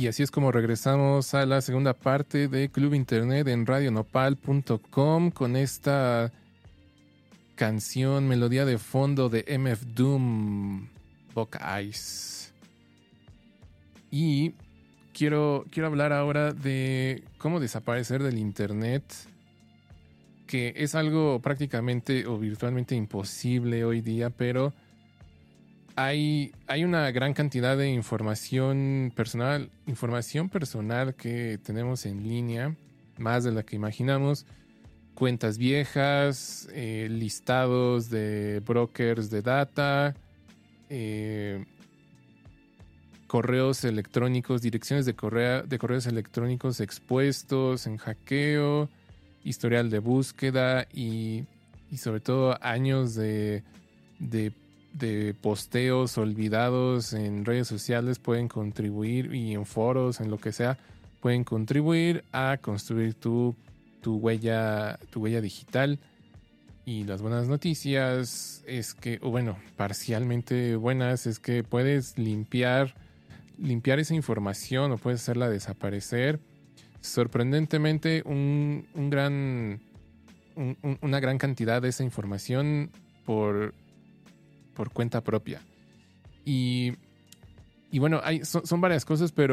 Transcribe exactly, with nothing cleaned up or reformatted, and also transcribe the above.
Y así es como regresamos a la segunda parte de Club Internet en radio nopal punto com con esta canción, melodía de fondo de M F Doom, Buckeyes. Y quiero, quiero hablar ahora de cómo desaparecer del Internet, que es algo prácticamente o virtualmente imposible hoy día, pero Hay, hay una gran cantidad de información personal, información personal que tenemos en línea, más de la que imaginamos. Cuentas viejas, eh, listados de brokers de data, eh, correos electrónicos, direcciones de, correa, de correos electrónicos expuestos en hackeo, historial de búsqueda y, y sobre todo años de, de de posteos olvidados en redes sociales pueden contribuir, y en foros, en lo que sea, pueden contribuir a construir tu, tu huella, tu huella digital. Y las buenas noticias es que, o bueno, parcialmente buenas, es que puedes limpiar, limpiar esa información o puedes hacerla desaparecer. Sorprendentemente, un, un gran, un, un, una gran cantidad de esa información por por cuenta propia. Y, y bueno, hay, son, son varias cosas, pero